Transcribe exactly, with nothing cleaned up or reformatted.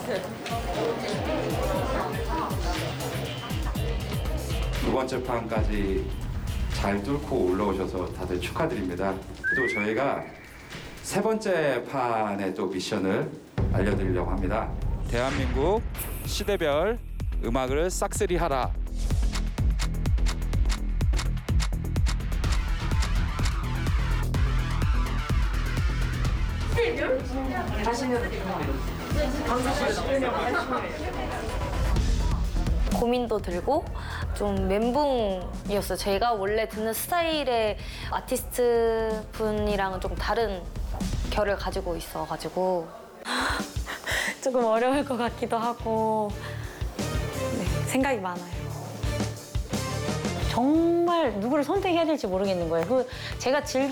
두 번째 판까지 잘 뚫고 올라오셔서 다들 축하드립니다. 또 저희가 세 번째 판의 또 미션을 알려드리려고 합니다. 대한민국 시대별 음악을 싹쓸이 하라. 고민도 들고 좀 멘붕이었어요. 제가 원래 듣는 스타일의 아티스트 분이랑은 좀 다른 결을 가지고 있어가지고 조금 어려울 것 같기도 하고 네, 생각이 많아요. 정말 누구를 선택해야 될지 모르겠는 거예요. 그 제가 즐기